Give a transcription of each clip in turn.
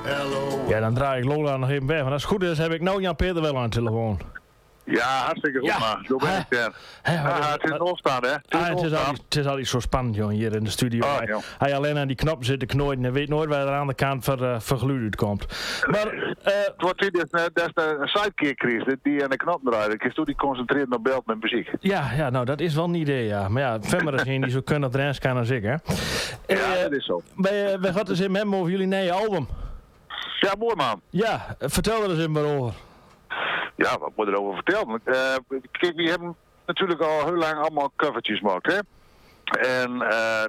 Ja, dan draai ik Lola nog even weg. Maar als het goed is, heb ik nou Jan-Peter wel aan de telefoon. Ja, hartstikke goed, man. Zo ben ik er. Het is een opstaan, hè? Het is altijd zo spannend, joh, hier in de studio. Hij alleen aan die knop zit te knooien en weet nooit waar er aan de kant voor geluid uitkomt. Maar, het wordt weer dat is een sidekick-crisis die aan de knop draait. Ik is die concentreerd op beeld met muziek. Ja, nou, dat is wel een idee, ja. Maar ja, Femmer is een die zo kundig erin kan als ik, hè. Ja, dat is zo. We gaan het eens in hebben over jullie nieuwe album. Ja, mooi, man. Ja, vertel er eens in maar over. Ja, wat moet er over vertellen? Kijk, we hebben natuurlijk al heel lang allemaal covertjes gemaakt, hè? En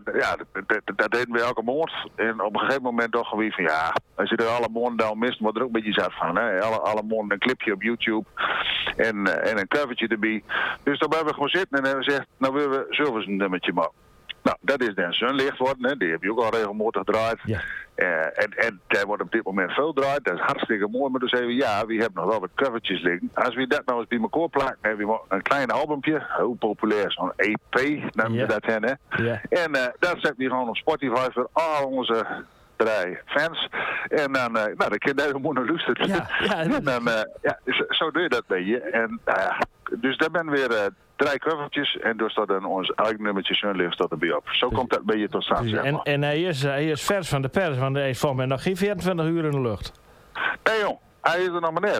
dat deden we elke maand. En op een gegeven moment dachten we van ja, als je er alle maanden dan mist, wordt er ook een beetje zat van. Hè? Alle maanden een clipje op YouTube en een covertje erbij. Dus dan hebben we gewoon zitten en hebben we gezegd, nou willen we zelfs een nummertje maken. Nou, dat is dan Sunlicht worden, hè? Die heb je ook al regelmatig gedraaid. Ja. En daar wordt op dit moment veel gedraaid, dat is hartstikke mooi. Maar dan zeggen we, ja, we hebben nog wel wat covertjes liggen. Als we dat nou eens bij elkaar plakken, hebben we een klein albumpje, heel populair, zo'n EP, noemen we dat hen, hè. Ja. En dat zetten we gewoon op Spotify voor al onze 3 fans. En dan, dan kun je daar helemaal naar luisteren. Ja. En dan, zo doe je dat bij je. En dus daar ben weer 3 covertjes en dus staat dan ons eigen nummertje Sunlicht staat erbij op. Zo komt dat een beetje tot stand, zeg maar. En hij is vers van de pers, want hij is volgens mij nog geen 24 uur in de lucht. Nee, jong. Hij is er nog maar net.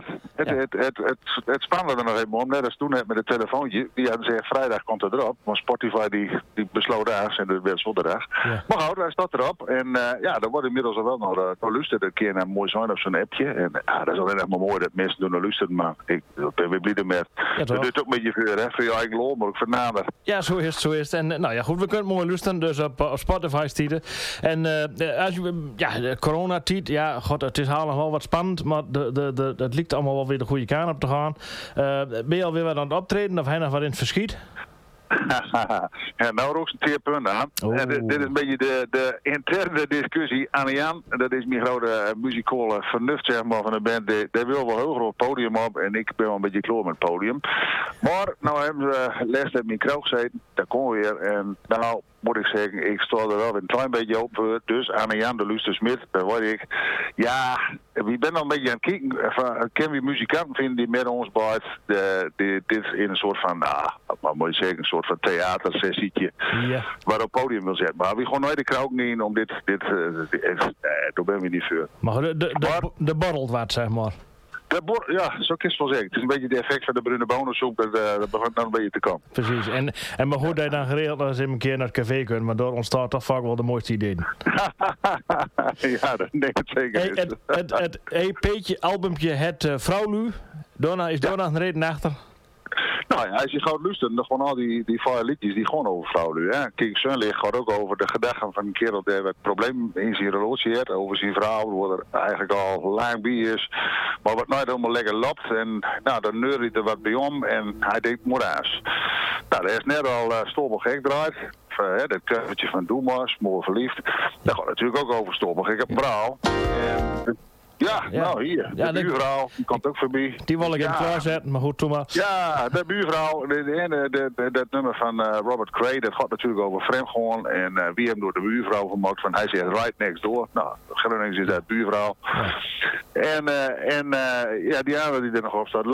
Het spannende er nog even om, net als toen net met het telefoontje. Die hadden gezegd, vrijdag komt het erop. Maar Spotify die besloot daags en de werd zondag. Ja. Maar goed, hij staat erop. En dan wordt inmiddels al wel nog luisterd. Een keer naar mooi zijn op zo'n appje. En dat is alleen echt maar mooi dat mensen doen naar luisteren. Maar ik ben weer blij met. Dat doet ook een beetje voor je eigen lol, maar ook voor nader. Ja, zo is het. En nou ja, goed, we kunnen mooi luisteren. Dus op Spotify stieten. En als je, de coronatijd, ja, god, het is allemaal wel wat spannend. Maar het lijkt allemaal wel weer de goede kant op te gaan. Ben je alweer wat aan het optreden of hij nog wat in het verschiet? Ja, nou ook een 2 punten aan. En dit is een beetje de interne discussie. Anne-Jan, dat is mijn grote muzikale vernuft zeg maar, van de band. Die wil wel heel groot podium op en ik ben wel een beetje klaar met het podium. Maar nou hebben we les in mijn kroeg gezeten. Daar komen we weer. En nou moet ik zeggen, ik sta er wel weer een klein beetje op voor. Dus Anne-Jan de Luster Smit, daar word ik. Ja, we zijn nog een beetje aan het kijken. Kunnen we muzikanten vinden die met ons buiten dit in een soort van, wat moet je zeggen, een soort van theatersessietje. Ja. Waar op podium wil zetten. Maar we gaan nooit de kroeg niet om dit daar ben we niet voor. Maar de borrelt wat, zeg maar. Ja, zo kun je het wel zeggen. Het is een beetje de effect van de bruine bonensoep. Dat begint dan een beetje te komen. Precies. En maar goed dat je dan geregeld als je een keer naar het café kunt. Maar daar ontstaat toch vaak wel de mooiste ideeën. Ja, dat denk ik zeker. Het EP'tje, albumpje, het Vrouwlu. Is daar nog een reden achter? Nou ja, als je gaat luisteren, dan gewoon al die 5 liedjes die gewoon over vrouwen. Hè. Kijk, Sunlicht gaat ook over de gedachten van een kerel die het probleem in zijn relatie heeft. Over zijn vrouw, waar er eigenlijk al lang bij is. Maar wat nooit helemaal lekker loopt. En nou, dan neurt hij er wat bij om en hij denkt moeras. Nou, dat is net al Stolpergek draait. Dat covertje van Doe maar, mooi verliefd. Dat gaat natuurlijk ook over Stolpergek. Ik heb een brouw. Ja, nou hier, de buurvrouw, die komt ook voorbij. Die wil ik in klaar zetten, maar goed, doe maar. Ja, de buurvrouw, dat nummer van Robert Cray, dat gaat natuurlijk over vreemdgaan. En wie hebben door de buurvrouw gemaakt van, hij zegt right next door. Nou, Gronings is dat buurvrouw. Ja. En die andere die er nog op staat,